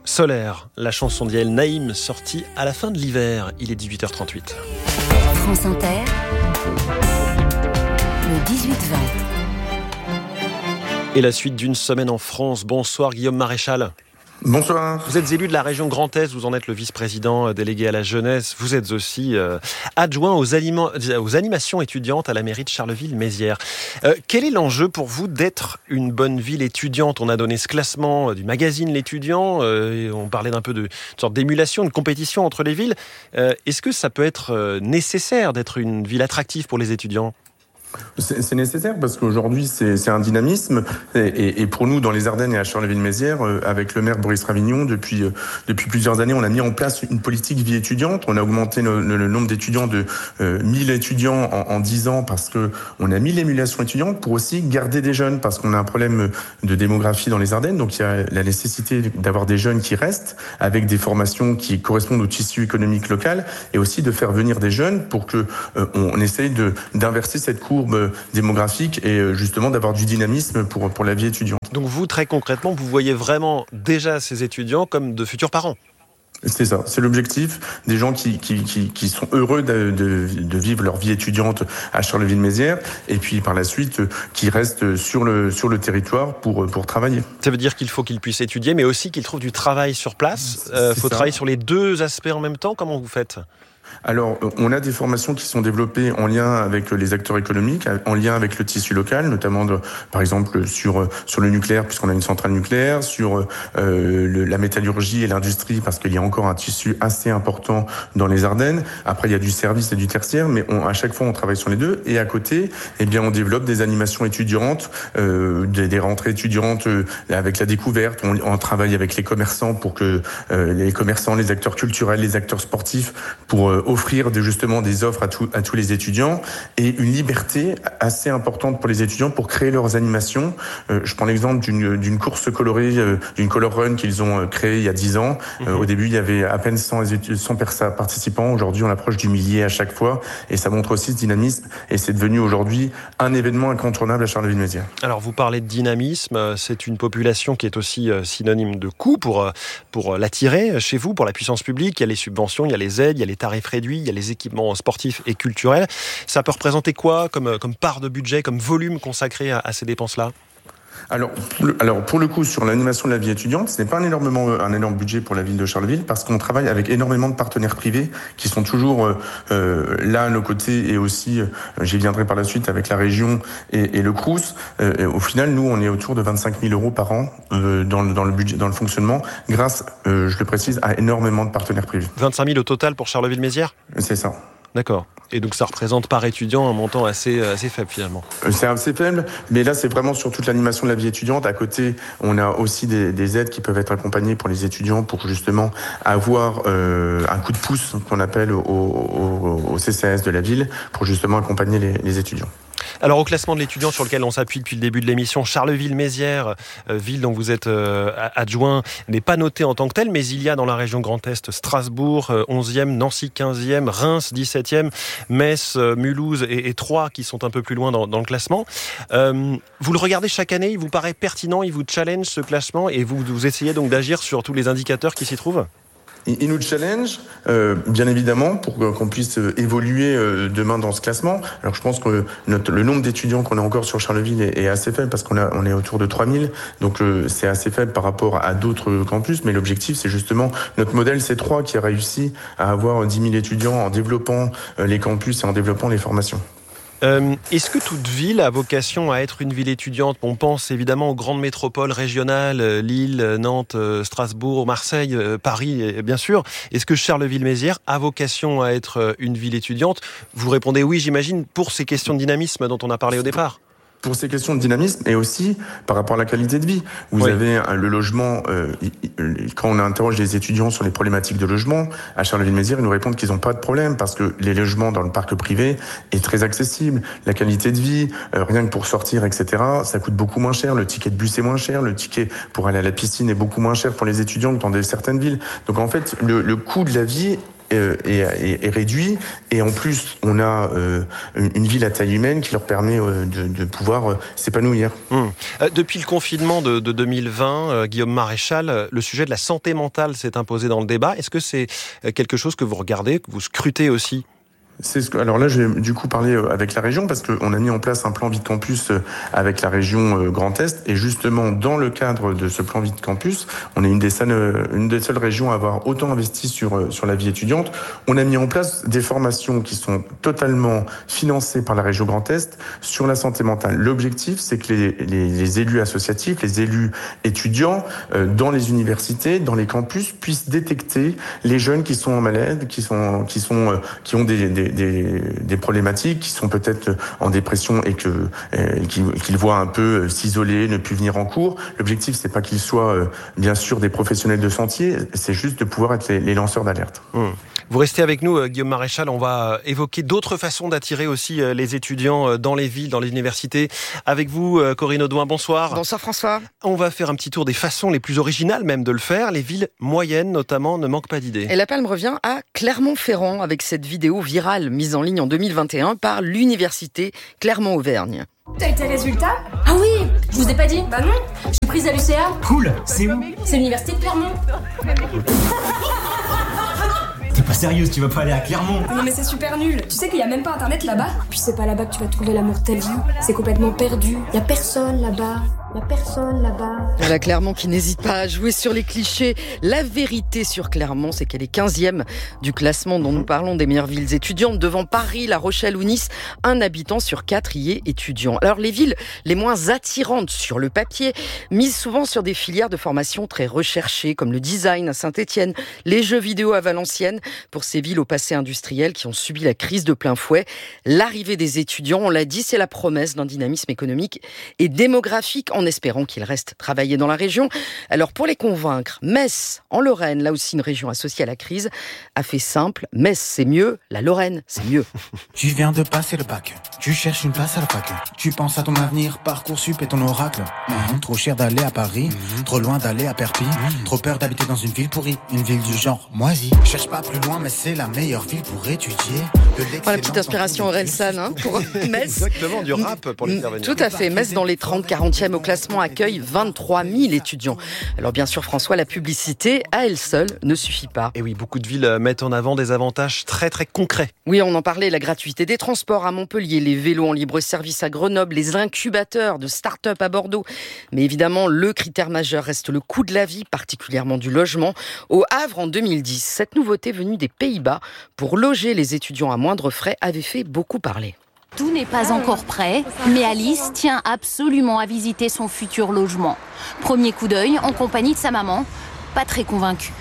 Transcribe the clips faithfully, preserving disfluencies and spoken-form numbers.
Solaire, la chanson d'Yael Naïm sortie à la fin de l'hiver. Il est dix-huit heures trente-huit. France Inter, le dix-huit vingt. Et la suite d'une semaine en France. Bonsoir Guillaume Maréchal. Bonsoir. Vous êtes élu de la région Grand Est, vous en êtes le vice-président délégué à la jeunesse. Vous êtes aussi euh, adjoint aux, aliments, aux animations étudiantes à la mairie de Charleville-Mézières. Euh, quel est l'enjeu pour vous d'être une bonne ville étudiante ? On a donné ce classement du magazine L'Étudiant, euh, et on parlait d'un peu de une sorte d'émulation, de compétition entre les villes. Euh, est-ce que ça peut être euh, nécessaire d'être une ville attractive pour les étudiants ? C'est, c'est nécessaire parce qu'aujourd'hui, c'est, c'est un dynamisme. Et, et, et pour nous, dans les Ardennes et à Charleville-Mézières, euh, avec le maire Boris Ravignon, depuis, euh, depuis plusieurs années, on a mis en place une politique vie étudiante. On a augmenté le, le, le nombre d'étudiants de euh, mille étudiants en, en dix ans parce que on a mis l'émulation étudiante pour aussi garder des jeunes parce qu'on a un problème de démographie dans les Ardennes. Donc, il y a la nécessité d'avoir des jeunes qui restent avec des formations qui correspondent au tissu économique local et aussi de faire venir des jeunes pour que euh, on essaye de, d'inverser cette courbe démographique et justement d'avoir du dynamisme pour, pour la vie étudiante. Donc vous, très concrètement, vous voyez vraiment déjà ces étudiants comme de futurs parents ? C'est ça, c'est l'objectif des gens qui, qui, qui, qui sont heureux de, de, de vivre leur vie étudiante à Charleville-Mézières et puis par la suite qui restent sur le, sur le territoire pour, pour travailler. Ça veut dire qu'il faut qu'ils puissent étudier mais aussi qu'ils trouvent du travail sur place. Il euh, faut ça. Travailler sur les deux aspects en même temps. Comment vous faites ? Alors, on a des formations qui sont développées en lien avec les acteurs économiques, en lien avec le tissu local, notamment de, par exemple sur sur le nucléaire puisqu'on a une centrale nucléaire, sur euh, le, la métallurgie et l'industrie parce qu'il y a encore un tissu assez important dans les Ardennes. Après, il y a du service et du tertiaire, mais on, à chaque fois on travaille sur les deux. Et à côté, eh bien, on développe des animations étudiantes, euh, des, des rentrées étudiantes euh, avec la découverte. On, on travaille avec les commerçants pour que euh, les commerçants, les acteurs culturels, les acteurs sportifs pour euh, offrir de, justement des offres à, tout, à tous les étudiants et une liberté assez importante pour les étudiants pour créer leurs animations. Euh, je prends l'exemple d'une, d'une course colorée, euh, d'une color run qu'ils ont créée il y a dix ans. Euh, mmh. Au début, il y avait à peine cent, cent participants. Aujourd'hui, on approche du millier à chaque fois et ça montre aussi ce dynamisme et c'est devenu aujourd'hui un événement incontournable à Charleville-Mézières. Alors, vous parlez de dynamisme. C'est une population qui est aussi synonyme de coût pour, pour l'attirer chez vous, pour la puissance publique. Il y a les subventions, il y a les aides, il y a les tarifs réduits, il y a les équipements sportifs et culturels. Ça peut représenter quoi comme, comme part de budget, comme volume consacré à, à ces dépenses-là ? Alors, pour le, alors, pour le coup, sur l'animation de la vie étudiante, ce n'est pas un, énormément, un énorme budget pour la ville de Charleville parce qu'on travaille avec énormément de partenaires privés qui sont toujours euh, là à nos côtés et aussi, euh, j'y viendrai par la suite, avec la région et, et le Crous. Euh, et au final, nous, on est autour de vingt-cinq mille euros par an euh, dans, dans, le budget, dans le fonctionnement grâce, euh, je le précise, à énormément de partenaires privés. vingt-cinq mille au total pour Charleville-Mézières ? C'est ça. D'accord. Et donc ça représente par étudiant un montant assez, assez faible finalement. C'est assez faible, mais là c'est vraiment sur toute l'animation de la vie étudiante. À côté, on a aussi des, des aides qui peuvent être accompagnées pour les étudiants pour justement avoir euh, un coup de pouce qu'on appelle au, au, au C C A S de la ville pour justement accompagner les, les étudiants. Alors au classement de l'étudiant sur lequel on s'appuie depuis le début de l'émission, Charleville-Mézières, euh, ville dont vous êtes euh, adjoint, n'est pas notée en tant que telle, mais il y a dans la région Grand Est Strasbourg, euh, onzième, Nancy quinzième, Reims dix-septième, Metz, euh, Mulhouse et, et Troyes qui sont un peu plus loin dans, dans le classement. Euh, vous le regardez chaque année, il vous paraît pertinent, il vous challenge ce classement et vous, vous essayez donc d'agir sur tous les indicateurs qui s'y trouvent ? Il nous challenge, euh, bien évidemment, pour qu'on puisse évoluer euh, demain dans ce classement. Alors je pense que notre, le nombre d'étudiants qu'on a encore sur Charleville est, est assez faible parce qu'on a, on est autour de trois mille, donc euh, c'est assez faible par rapport à d'autres campus. Mais l'objectif, c'est justement notre modèle C trois qui a réussi à avoir dix mille étudiants en développant euh, les campus et en développant les formations. Euh, est-ce que toute ville a vocation à être une ville étudiante ? On pense évidemment aux grandes métropoles régionales, Lille, Nantes, Strasbourg, Marseille, Paris, bien sûr. Est-ce que Charleville-Mézières a vocation à être une ville étudiante ? Vous répondez oui, j'imagine, pour ces questions de dynamisme dont on a parlé au départ. Pour ces questions de dynamisme et aussi par rapport à la qualité de vie. Vous oui. avez un, le logement, euh, quand on interroge les étudiants sur les problématiques de logement, à Charleville-Mézières, ils nous répondent qu'ils n'ont pas de problème parce que les logements dans le parc privé est très accessible. La qualité de vie, euh, rien que pour sortir, et cetera, ça coûte beaucoup moins cher. Le ticket de bus est moins cher. Le ticket pour aller à la piscine est beaucoup moins cher pour les étudiants que dans des, certaines villes. Donc en fait, le, le coût de la vie euh, est, est, est réduit. Et en plus, on a euh, une ville à taille humaine qui leur permet euh, de, de pouvoir euh, s'épanouir. Mmh. Euh, depuis le confinement de, de deux mille vingt, euh, Guillaume Maréchal, le sujet de la santé mentale s'est imposé dans le débat. Est-ce que c'est quelque chose que vous regardez, que vous scrutez aussi ? C'est ce que, alors là, j'ai du coup parlé avec la région parce qu'on a mis en place un plan Vite Campus avec la région Grand Est. Et justement, dans le cadre de ce plan Vite Campus, on est une des seules, une des seules régions à avoir autant investi sur, sur la vie étudiante. On a mis en place des formations qui sont totalement financées par la région Grand Est sur la santé mentale. L'objectif, c'est que les, les, les élus associatifs, les élus étudiants, euh, dans les universités, dans les campus, puissent détecter les jeunes qui sont malades, qui sont, qui sont, euh, qui ont des, des Des, des problématiques, qui sont peut-être en dépression et que euh, qu'ils, qu'ils voient un peu s'isoler, ne plus venir en cours. L'objectif, c'est pas qu'ils soient euh, bien sûr des professionnels de santé, c'est juste de pouvoir être les, les lanceurs d'alerte. Mmh. Vous restez avec nous, Guillaume Maréchal. On va évoquer d'autres façons d'attirer aussi les étudiants dans les villes, dans les universités. Avec vous, Corinne Audouin, bonsoir. Bonsoir François. On va faire un petit tour des façons les plus originales même de le faire. Les villes moyennes, notamment, ne manquent pas d'idées. Et la palme revient à Clermont-Ferrand avec cette vidéo virale mise en ligne en deux mille vingt et un par l'université Clermont-Auvergne. T'as eu tes résultats ? Ah oui, je vous ai pas dit. Bah non, je suis prise à l'U C A. Cool, c'est où ? C'est l'université de Clermont. T'es pas sérieuse, tu vas pas aller à Clermont ? Non mais c'est super nul. Tu sais qu'il y a même pas internet là-bas ? Puis c'est pas là-bas que tu vas trouver l'amour de ta vie. C'est complètement perdu. Y a personne là-bas. Y a personne là-bas. Voilà Clermont qui n'hésite pas à jouer sur les clichés. La vérité sur Clermont, c'est qu'elle est quinzième du classement dont nous parlons des meilleures villes étudiantes, devant Paris, La Rochelle ou Nice. Un habitant sur quatre y est étudiant. Alors les villes les moins attirantes sur le papier misent souvent sur des filières de formation très recherchées, comme le design à Saint-Étienne, les jeux vidéo à Valenciennes. Pour ces villes au passé industriel qui ont subi la crise de plein fouet, l'arrivée des étudiants, on l'a dit, c'est la promesse d'un dynamisme économique et démographique, en espérant qu'ils restent travailler dans la région. Alors pour les convaincre, Metz, en Lorraine, là aussi une région associée à la crise, a fait simple. Metz, c'est mieux, la Lorraine, c'est mieux. Tu viens de passer le bac, tu cherches une place à la fac, tu penses à ton avenir, Parcoursup et ton oracle. Mmh. Trop cher d'aller à Paris, mmh. trop loin d'aller à Perpi, mmh. trop peur d'habiter dans une ville pourrie, une ville du genre moisie. Cherche pas plus loin, mais c'est la meilleure ville pour étudier. Voilà, petite inspiration Orelsan hein, pour Metz. Exactement, du rap pour les intervenir. Tout à fait, Metz dans les trente quarantième au classement accueille vingt-trois mille étudiants. Alors bien sûr François, la publicité à elle seule ne suffit pas. Et oui, beaucoup de villes mettent en avant des avantages très très concrets. Oui, on en parlait, la gratuité des transports à Montpellier, les vélos en libre service à Grenoble, les incubateurs de start-up à Bordeaux. Mais évidemment, le critère majeur reste le coût de la vie, particulièrement du logement. Au Havre en deux mille dix, cette nouveauté venue des Pays-Bas pour loger les étudiants à moindre frais avait fait beaucoup parler. Tout n'est pas encore prêt, mais Alice tient absolument à visiter son futur logement. Premier coup d'œil en compagnie de sa maman, pas très convaincue.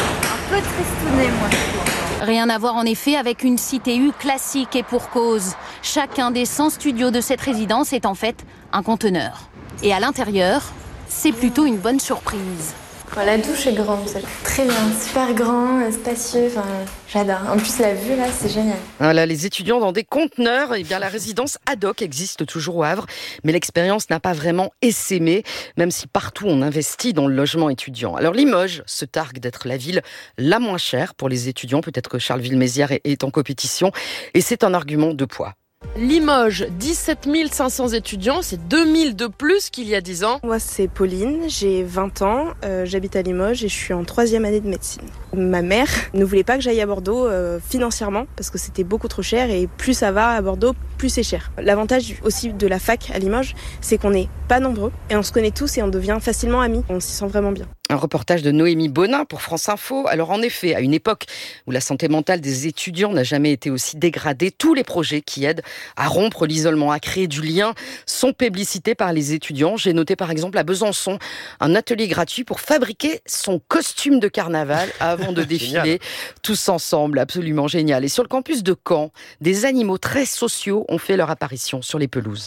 Un peu tristounée, moi. Rien à voir en effet avec une C T U classique et pour cause. Chacun des cent studios de cette résidence est en fait un conteneur. Et à l'intérieur, c'est plutôt une bonne surprise. La douche est grande, c'est très bien, super grand, spacieux, enfin, j'adore. En plus, la vue, là, c'est génial. Voilà, les étudiants dans des conteneurs, eh bien, la résidence ad hoc existe toujours au Havre, mais l'expérience n'a pas vraiment essaimé, même si partout on investit dans le logement étudiant. Alors Limoges se targue d'être la ville la moins chère pour les étudiants, peut-être que Charleville-Mézières est en compétition, et c'est un argument de poids. Limoges, dix-sept mille cinq cents étudiants, c'est deux mille de plus qu'il y a dix ans. Moi, c'est Pauline, j'ai vingt ans, euh, j'habite à Limoges et je suis en troisième année de médecine. Ma mère ne voulait pas que j'aille à Bordeaux euh, financièrement parce que c'était beaucoup trop cher et plus ça va à Bordeaux, plus c'est cher. L'avantage aussi de la fac à Limoges, c'est qu'on n'est pas nombreux et on se connaît tous et on devient facilement amis. On s'y sent vraiment bien. Un reportage de Noémie Bonin pour France Info. Alors en effet, à une époque où la santé mentale des étudiants n'a jamais été aussi dégradée, tous les projets qui aident à rompre l'isolement, à créer du lien, sont publicités par les étudiants. J'ai noté par exemple à Besançon un atelier gratuit pour fabriquer son costume de carnaval avant de défiler tous ensemble. Absolument génial. Et sur le campus de Caen, des animaux très sociaux ont fait leur apparition sur les pelouses.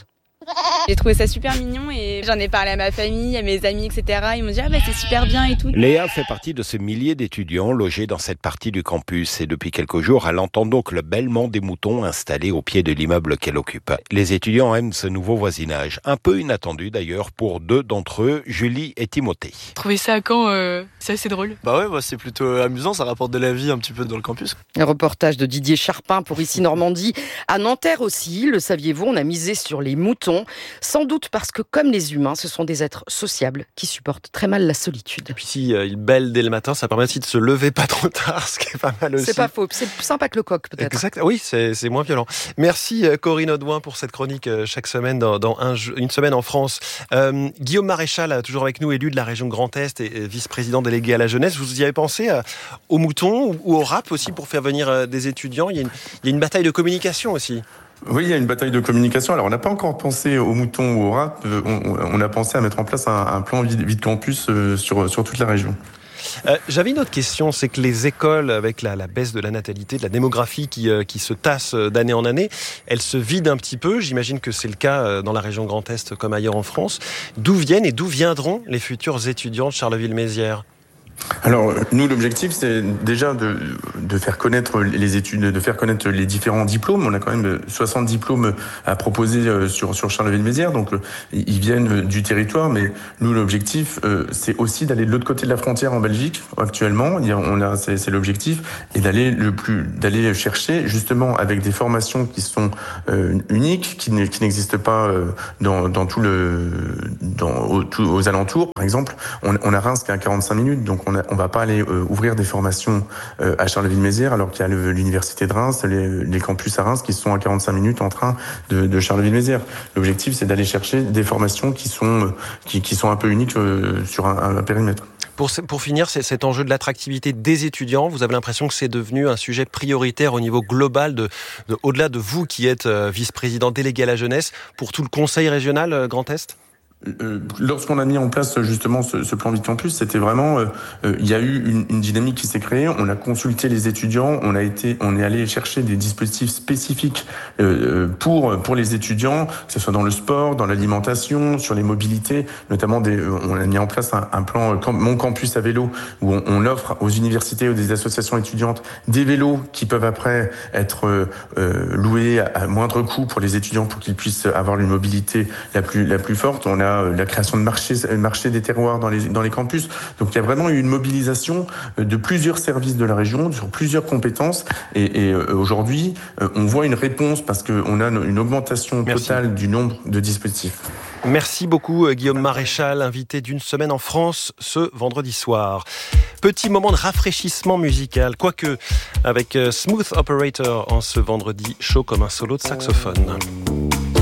J'ai trouvé ça super mignon et j'en ai parlé à ma famille, à mes amis, et cetera. Ils m'ont dit ah bah c'est super bien et tout. Léa fait partie de ces milliers d'étudiants logés dans cette partie du campus et depuis quelques jours, elle entend donc le bêlement des moutons installés au pied de l'immeuble qu'elle occupe. Les étudiants aiment ce nouveau voisinage, un peu inattendu d'ailleurs pour deux d'entre eux, Julie et Timothée. Trouver ça à Caen, euh, c'est assez drôle. Bah ouais, bah c'est plutôt amusant, ça rapporte de la vie un petit peu dans le campus. Un reportage de Didier Charpin pour Ici Normandie. À Nanterre aussi, le saviez-vous, on a misé sur les moutons. Sans doute parce que, comme les humains, ce sont des êtres sociables qui supportent très mal la solitude. Et puis si euh, ils bêlent dès le matin, ça permet aussi de se lever pas trop tard, ce qui est pas mal aussi. C'est pas faux, c'est plus sympa que le coq peut-être. Exact, oui, c'est, c'est moins violent. Merci Corinne Audouin pour cette chronique euh, chaque semaine dans, dans un, une semaine en France. Euh, Guillaume Maréchal, toujours avec nous, élu de la région Grand Est et, et vice-président délégué à la jeunesse. Vous y avez pensé euh, aux moutons ou, ou au rap aussi pour faire venir euh, des étudiants? Il y a une, il y a une bataille de communication aussi. Oui, il y a une bataille de communication. Alors, on n'a pas encore pensé aux moutons ou au rap. On, on a pensé à mettre en place un, un plan vide campus sur, sur toute la région. Euh, j'avais une autre question, c'est que les écoles, avec la, la baisse de la natalité, de la démographie qui, euh, qui se tasse d'année en année, elles se vident un petit peu. J'imagine que c'est le cas dans la région Grand Est comme ailleurs en France. D'où viennent et d'où viendront les futurs étudiants de Charleville-Mézières ? Alors, nous, l'objectif, c'est déjà de, de faire connaître les études, de faire connaître les différents diplômes. On a quand même soixante diplômes à proposer sur, sur Charleville-Mézières. Donc, ils viennent du territoire. Mais nous, l'objectif, c'est aussi d'aller de l'autre côté de la frontière en Belgique. Actuellement, on a, c'est, c'est l'objectif. Et d'aller le plus, d'aller chercher, justement, avec des formations qui sont euh, uniques, qui, ne, qui n'existent pas dans, dans tout le, dans, aux, tout, aux alentours. Par exemple, on, on a Reims qui est à quarante-cinq minutes. Donc, on ne va pas aller euh, ouvrir des formations euh, à Charleville-Mézières alors qu'il y a le, l'université de Reims, les, les campus à Reims qui sont à quarante-cinq minutes en train de, de Charleville-Mézières. L'objectif, c'est d'aller chercher des formations qui sont, euh, qui, qui sont un peu uniques euh, sur un, un périmètre. Pour, pour finir, c'est cet enjeu de l'attractivité des étudiants. Vous avez l'impression que c'est devenu un sujet prioritaire au niveau global, de, de, au-delà de vous qui êtes euh, vice-président délégué à la jeunesse, pour tout le conseil régional euh, Grand Est ? Lorsqu'on a mis en place justement ce, ce plan Vite Campus, c'était vraiment, euh, euh, il y a eu une, une dynamique qui s'est créée. On a consulté les étudiants, on a été, on est allé chercher des dispositifs spécifiques euh, pour pour les étudiants, que ce soit dans le sport, dans l'alimentation, sur les mobilités, notamment des. On a mis en place un, un plan Mon Campus à vélo où on, on offre aux universités ou des associations étudiantes des vélos qui peuvent après être euh, loués à, à moindre coût pour les étudiants pour qu'ils puissent avoir une mobilité la plus la plus forte. On a la création de marchés, marché des terroirs dans les, dans les campus. Donc il y a vraiment eu une mobilisation de plusieurs services de la région, sur plusieurs compétences. Et, et aujourd'hui, on voit une réponse parce qu'on a une augmentation totale Merci. Du nombre de dispositifs. Merci beaucoup Guillaume Maréchal, invité d'une semaine en France ce vendredi soir. Petit moment de rafraîchissement musical, quoique avec Smooth Operator en ce vendredi chaud comme un solo de saxophone.